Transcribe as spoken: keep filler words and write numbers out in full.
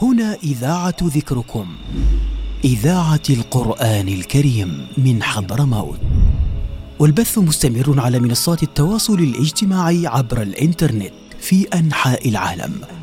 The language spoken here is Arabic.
هنا إذاعة ذكركم، إذاعة القرآن الكريم من حضرموت، والبث مستمر على منصات التواصل الاجتماعي عبر الإنترنت في أنحاء العالم.